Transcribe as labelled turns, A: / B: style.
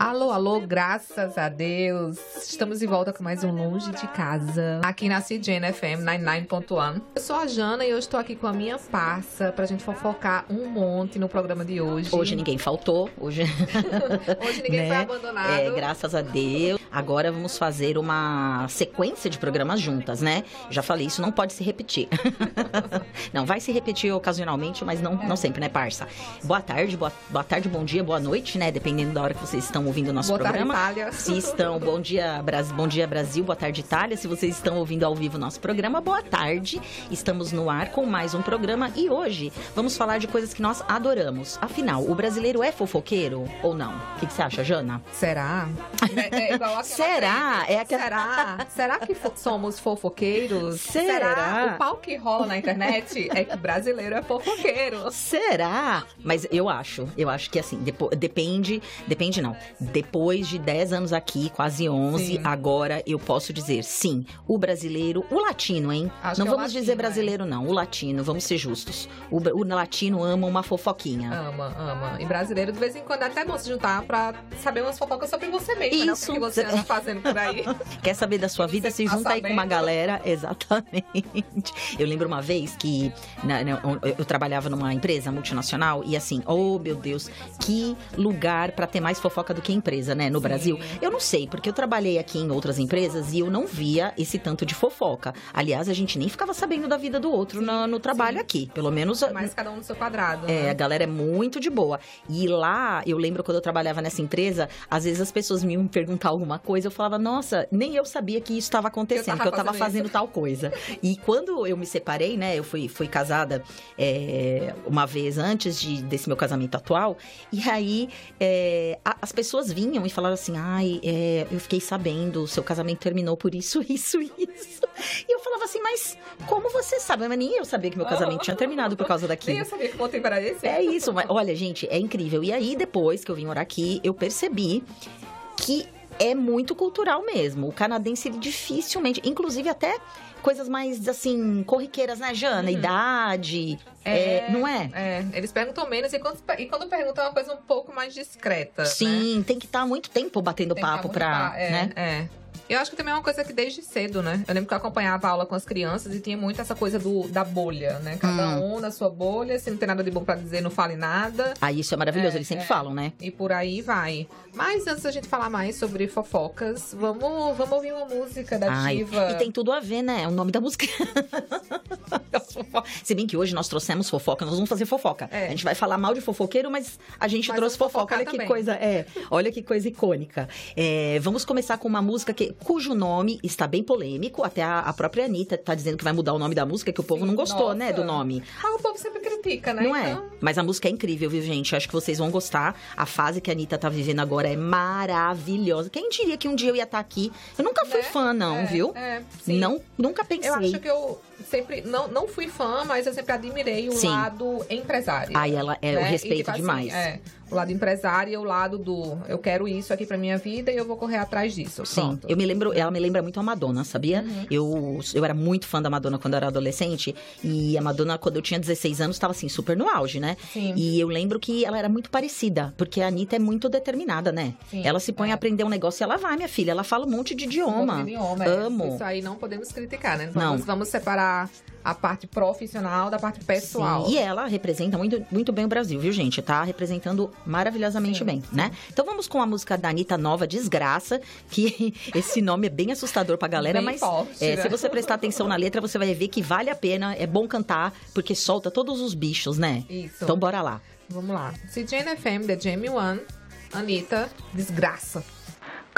A: Alô, alô, graças a Deus. Estamos de volta com mais um Longe de Casa, aqui na CJN FM 99.1. Eu sou a Jana e eu estou aqui com a minha parça pra gente fofocar um monte no programa de hoje.
B: Hoje ninguém faltou, hoje
A: ninguém foi abandonado.
B: Graças a Deus. Agora vamos fazer uma sequência de programas juntas, né? Já falei, isso não pode se repetir. Não, vai se repetir ocasionalmente, mas não sempre, né, parça? Boa tarde, bom dia, boa noite, né? Dependendo da hora que vocês estão ouvindo o nosso programa.
A: Boa tarde, Itália.
B: Se estão, bom dia Brasil, boa tarde, Itália. Se vocês estão ouvindo ao vivo o nosso programa, boa tarde. Estamos no ar com mais um programa e hoje vamos falar de coisas que nós adoramos. Afinal, o brasileiro é fofoqueiro ou não? O que você acha, Jana?
A: Será? É igual
B: Será?
A: Será que somos fofoqueiros?
B: Será?
A: O pau que rola na internet é que brasileiro é fofoqueiro.
B: Será? Mas eu acho que assim, depende não. Depois de 10 anos aqui, quase 11, sim, agora eu posso dizer, sim, o brasileiro, o latino, hein? Não vamos dizer brasileiro, não, o latino, vamos ser justos. O latino ama uma fofoquinha.
A: Ama. E brasileiro, de vez em quando, é até bom se juntar pra saber umas fofocas sobre você mesmo,
B: isso,
A: né? O que você anda fazendo por aí.
B: Quer saber da sua vida? Se junta aí com uma galera. Exatamente. Eu lembro uma vez que eu trabalhava numa empresa multinacional e assim, oh meu Deus, que lugar pra ter mais fofoca do que empresa, né, no Brasil. Eu não sei, porque eu trabalhei aqui em outras empresas e eu não via esse tanto de fofoca. Aliás, a gente nem ficava sabendo da vida do outro no trabalho aqui, pelo menos...
A: Mas cada um no seu quadrado,
B: né? A galera é muito de boa. E lá, eu lembro quando eu trabalhava nessa empresa, às vezes as pessoas me iam perguntar alguma coisa, eu falava, nossa, nem eu sabia que isso estava acontecendo, que eu estava fazendo tal coisa. E quando eu me separei, né, eu fui casada uma vez antes desse meu casamento atual, e aí as pessoas vinham e falavam assim, eu fiquei sabendo, seu casamento terminou por isso. E eu falava assim, mas como você sabe? Mas nem eu sabia que meu casamento tinha terminado por causa daquilo.
A: Nem eu sabia que motivo era esse.
B: É isso, mas olha, gente, é incrível. E aí, depois que eu vim morar aqui, eu percebi que é muito cultural mesmo. O canadense, ele dificilmente, inclusive até coisas mais, assim, corriqueiras, né, Jana? Idade, não é?
A: Eles perguntam menos e quando perguntam é uma coisa um pouco mais discreta,
B: sim,
A: né?
B: Tem que estar muito tempo batendo papo pra... né?
A: Eu acho que também é uma coisa que desde cedo, né? Eu lembro que eu acompanhava a aula com as crianças e tinha muito essa coisa da bolha, né? Cada um na sua bolha, se não tem nada de bom pra dizer, não fale nada.
B: Isso é maravilhoso, eles sempre falam, né?
A: E por aí vai. Mas antes da gente falar mais sobre fofocas, vamos ouvir uma música da diva.
B: E tem tudo a ver, né? O nome da música. Se bem que hoje nós trouxemos fofoca, nós vamos fazer fofoca. A gente vai falar mal de fofoqueiro, mas a gente trouxe fofoca. Olha que coisa, olha que coisa icônica. Vamos começar com uma música cujo nome está bem polêmico. Até a própria Anitta tá dizendo que vai mudar o nome da música, que o povo não gostou, né, do nome.
A: O povo sempre critica, né?
B: Não é? Mas a música é incrível, viu, gente? Acho que vocês vão gostar. A fase que a Anitta tá vivendo agora é maravilhosa. Quem diria que um dia eu ia estar aqui? Eu nunca fui fã, não, viu? Nunca pensei.
A: Eu acho que eu sempre, não fui fã, mas eu sempre admirei o lado empresário.
B: Ela eu respeito tipo, demais.
A: Assim, o lado empresário e o lado do eu quero isso aqui pra minha vida e eu vou correr atrás disso.
B: Sim, ela me lembra muito a Madonna, sabia? Eu era muito fã da Madonna quando eu era adolescente e a Madonna, quando eu tinha 16 anos, estava assim, super no auge, né?
A: Sim.
B: E eu lembro que ela era muito parecida, porque a Anitta é muito determinada, né?
A: Sim,
B: ela se põe a aprender um negócio e ela vai, minha filha, ela fala um monte de idioma. Amo.
A: Isso aí não podemos criticar, né? Vamos separar a parte profissional da parte pessoal.
B: Sim, e ela representa muito, muito bem o Brasil, viu, gente? Tá representando maravilhosamente bem, né? Então vamos com a música da Anitta nova, Desgraça, que esse nome é bem assustador pra galera,
A: bem
B: mas
A: forte, né?
B: Se você prestar atenção na letra, você vai ver que vale a pena, é bom cantar, porque solta todos os bichos, né?
A: Isso.
B: Então bora lá.
A: Vamos lá. CJN FM, The Jamie One, Anitta, Desgraça.